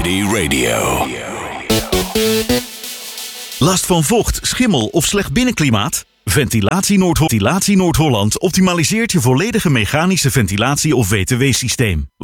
Radio. Last van vocht, schimmel of slecht binnenklimaat? Ventilatie Noord-Holland optimaliseert je volledige mechanische ventilatie- of WTW-systeem.